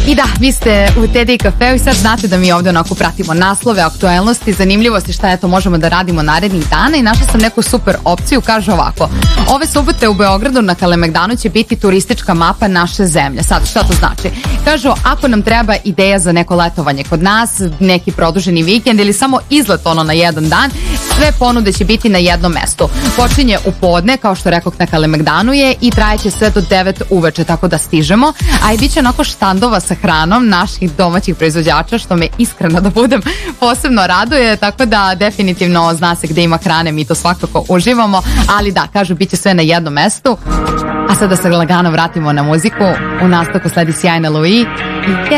I da, vi ste u TD Cafeu i sad znate da mi ovde onako pratimo naslove, aktuelnosti, zanimljivosti, šta eto možemo da radimo narednih dana i našla sam neku super opciju, kaže ovako. Ove subote u Beogradu na Kalemegdanu će biti turistička mapa naše zemlje. Sad, šta to znači? Kažu, ako nam treba ideja za neko letovanje kod nas, neki produženi vikend ili samo izlet ono na jedan dan, sve ponude će biti na jednom mestu. Počinje u podne, kao što rekao na Kalemegdanu je, i trajeće sve do 9 uveče, tako da stižemo, a i bit će onako štandova sa hranom naših domaćih proizvođača, što me iskreno da budem posebno raduje, tako da definitivno zna se gde ima hrane, mi to svakako uživamo, ali da, kažu, bit će sve na jednom mestu. A sada se lagano vratimo na muziku, u nastavku sledi sjajna Louis i